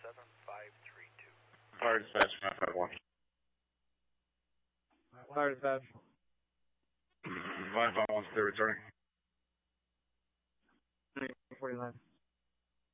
Fire dispatch 951. Fire dispatch. 951 still returning. 49.